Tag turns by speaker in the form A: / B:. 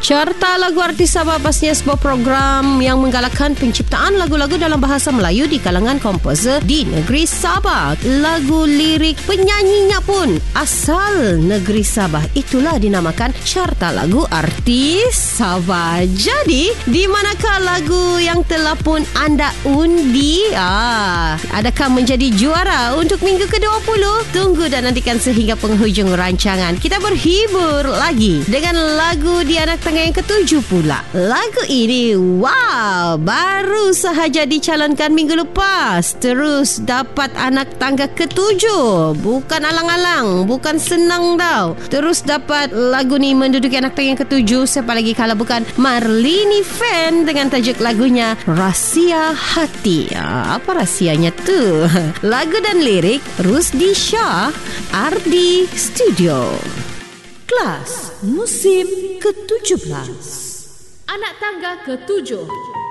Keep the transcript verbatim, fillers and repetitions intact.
A: Carta Lagu Artis Sabah pastinya sebuah program yang menggalakkan penciptaan lagu-lagu dalam bahasa Melayu di kalangan komposer di negeri Sabah. Lagu lirik penyanyinya pun asal negeri Sabah. Itulah dinamakan Carta Lagu Artis Sabah. Jadi, di manakah lagu yang telah pun anda undi? Ah, adakah menjadi juara untuk minggu ke dua puluh? Tunggu dan nantikan sehingga penghujung rancangan. Kita berhibur lagi dengan lagu di anak tengah yang ketujuh pula. Lagu ini, wow, baru sahaja dicalonkan minggu lepas. Terus dapat anak tangga ketujuh. Bukan alang-alang, bukan senang tau. Terus dapat lagu ni menduduki anak tangga yang ketujuh. Siapa lagi kalau bukan Marlini Fan dengan tajuk lagunya Rahsia Hati. Ya, apa rahsianya tu? Lagu dan lirik Rusdi Shah, Ardi Studio. Kelas musim ketujuh belas.
B: Anak tangga ketujuh.